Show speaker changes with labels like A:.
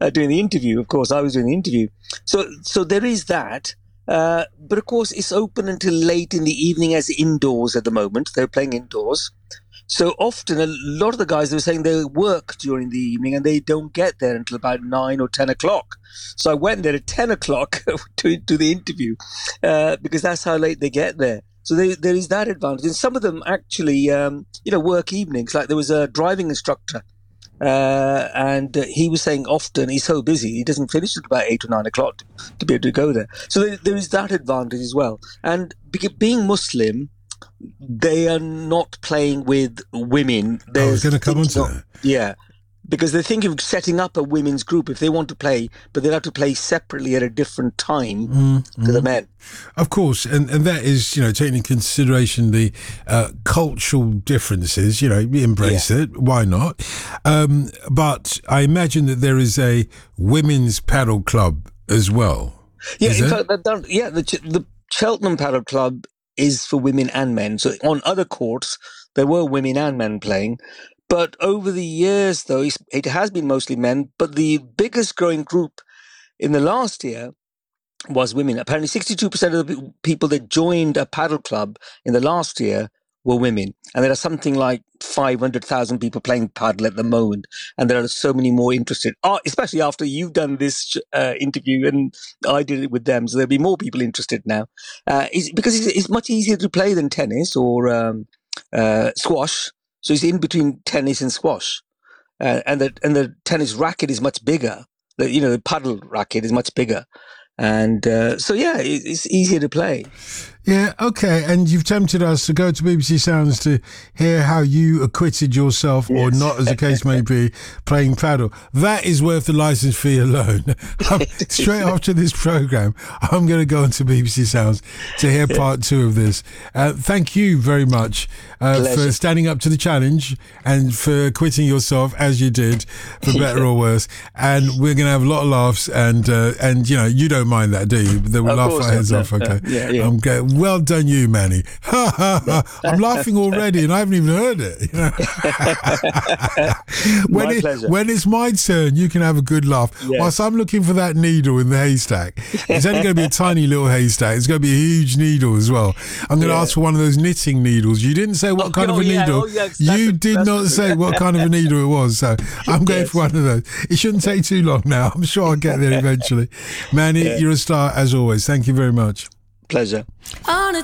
A: doing the interview. Of course, I was doing the interview. So there is that. But of course, it's open until late in the evening as indoors at the moment. They're playing indoors. So often, a lot of the guys were saying they work during the evening and they don't get there until about 9 or 10 o'clock. So I went there at 10 o'clock to the interview because that's how late they get there. So there is that advantage. And some of them actually, work evenings. Like there was a driving instructor and he was saying often he's so busy, he doesn't finish at about 8 or 9 o'clock to be able to go there. So there is that advantage as well. And being Muslim, they are not playing with women.
B: I was going to come on to that.
A: Yeah, because they're thinking of setting up a women's group if they want to play, but they'll have to play separately at a different time to the men.
B: Of course, and that is, taking into consideration the cultural differences, we embrace it, why not? But I imagine that there is a women's paddle club as well.
A: Yeah, in fact, the Cheltenham Paddle Club is for women and men. So on other courts, there were women and men playing. But over the years, though, it has been mostly men. But the biggest growing group in the last year was women. Apparently, 62% of the people that joined a paddle club in the last year were women. And there are something like 500,000 people playing paddle at the moment. And there are so many more interested, especially after you've done this interview and I did it with them. So there'll be more people interested now. Because it's much easier to play than tennis or squash. So it's in between tennis and squash. And the tennis racket is much bigger. The paddle racket is much bigger. And it's easier to play.
B: Yeah, okay. And you've tempted us to go to BBC Sounds to hear how you acquitted yourself, or not, as the case may be, playing paddle. That is worth the licence fee alone. Straight after this programme, I'm going to go onto BBC Sounds to hear part 2 of this. Thank you very much for standing up to the challenge and for acquitting yourself as you did, for better or worse. And we're going to have a lot of laughs, and you don't mind that, do you? We'll laugh our heads off, okay?
A: Yeah.
B: Well done, you, Manny. I'm laughing already, and I haven't even heard it. When it's my turn, you can have a good laugh. Yes. Whilst I'm looking for that needle in the haystack, it's only going to be a tiny little haystack. It's going to be a huge needle as well. I'm going to ask for one of those knitting needles. You didn't say what kind of a needle. You did not say what kind of a needle it was. So I'm going for one of those. It shouldn't take too long now. I'm sure I'll get there eventually. Manny, you're a star as always. Thank you very much.
A: Pleasure.